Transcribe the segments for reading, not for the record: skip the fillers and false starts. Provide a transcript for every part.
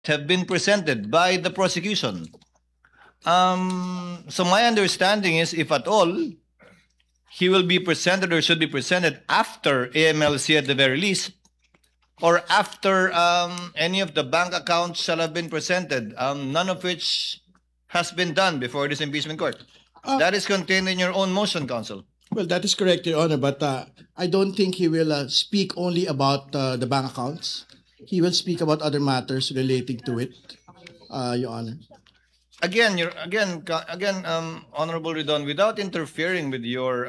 have been presented by the prosecution. So my understanding is, if at all, he will be presented or should be presented after AMLC at the very least, or after any of the bank accounts shall have been presented, none of which has been done before this impeachment court. That is contained in your own motion, counsel. Well, that is correct, Your Honor, but I don't think he will speak only about the bank accounts. He will speak about other matters relating to it, Your Honor. Again, Honorable Ridon, without interfering with your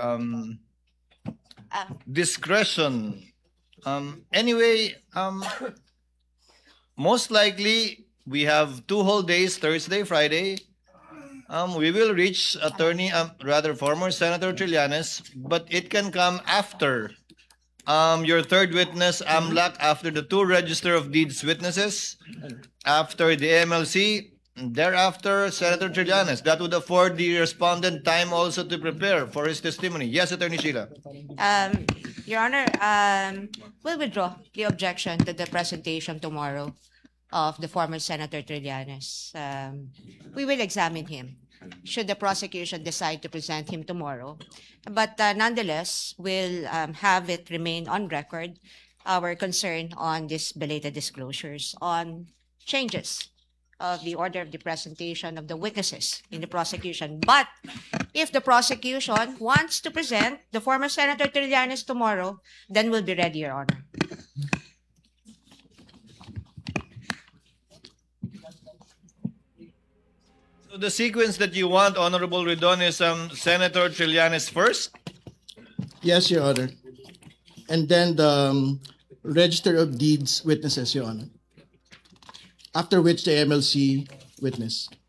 discretion. Anyway, most likely we have 2 whole days, Thursday, Friday. We will reach former Senator Trillanes, but it can come after your third witness, AMLAC, after the 2 Register of Deeds witnesses, after the MLC, thereafter Senator Trillanes. That would afford the respondent time also to prepare for his testimony. Yes, Attorney Sheila. Your Honor, we'll withdraw the objection to the presentation tomorrow of the former Senator Trillanes. We will examine him should the prosecution decide to present him tomorrow. But nonetheless, we'll have it remain on record our concern on these belated disclosures on changes of the order of the presentation of the witnesses in the prosecution. But if the prosecution wants to present the former Senator Trillanes tomorrow, then we'll be ready, Your Honor. So the sequence that you want, Honorable Ridon, is Senator Trillanes first? Yes, Your Honor. And then the Register of Deeds witnesses, Your Honor. After which the MLC witness.